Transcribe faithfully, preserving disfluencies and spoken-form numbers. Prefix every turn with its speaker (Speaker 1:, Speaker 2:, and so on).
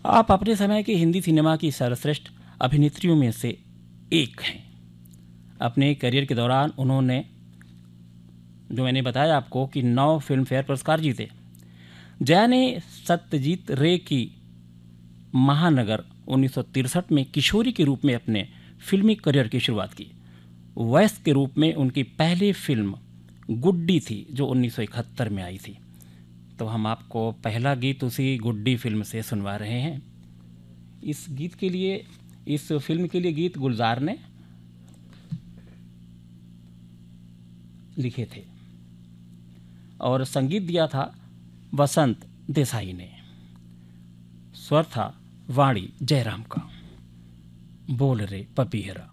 Speaker 1: आप अपने समय की हिंदी सिनेमा की सर्वश्रेष्ठ अभिनेत्रियों में से एक हैं। अपने करियर के दौरान उन्होंने, जो मैंने बताया आपको, कि नौ फिल्म फेयर पुरस्कार जीते। जया ने सत्यजीत रे की महानगर उन्नीस सौ तिरसठ में किशोरी के रूप में अपने फिल्मी करियर की शुरुआत की। वयस्क के रूप में उनकी पहली फिल्म गुड्डी थी, जो उन्नीस सौ इकहत्तर में आई थी। तो हम आपको पहला गीत उसी गुड्डी फिल्म से सुनवा रहे हैं। इस गीत के लिए, इस फिल्म के लिए गीत गुलजार ने लिखे थे और संगीत दिया था वसंत देसाई ने। स्वर था वाणी जयराम का। बोल रे पपीहरा।